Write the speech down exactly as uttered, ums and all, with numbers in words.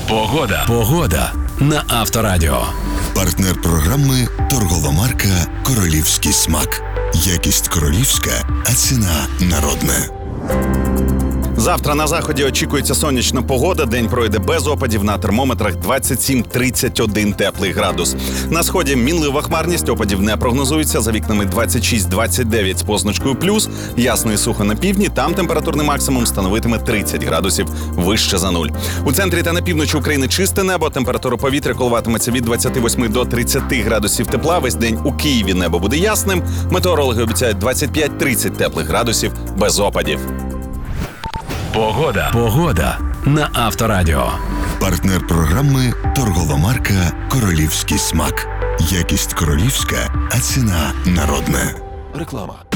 Погода. Погода на Авторадіо. Партнер програми торгова марка «Королівський смак». Якість королівська, а ціна народна. Завтра на заході очікується сонячна погода. День пройде без опадів, на термометрах двадцять сім - тридцять один теплий градус. На сході мінлива хмарність, опадів не прогнозується. За вікнами двадцять шість - двадцять дев'ять з позначкою плюс. Ясно і сухо на півдні. Там температурний максимум становитиме тридцять градусів вище за нуль. У центрі та на півночі України чисте небо. Температура повітря коливатиметься від двадцяти восьми до тридцяти градусів тепла. Весь день у Києві небо буде ясним. Метеорологи обіцяють двадцять п'ять - тридцять теплих градусів без опадів. Погода. Погода на Авторадіо. Партнер програми торгова марка «Королівський смак». Якість королівська, а ціна народна. Реклама.